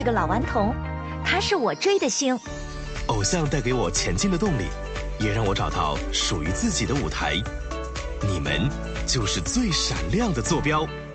这个老顽童，他是我追的星。 偶像带给我前进的动力，也让我找到属于自己的舞台。你们就是最闪亮的坐标。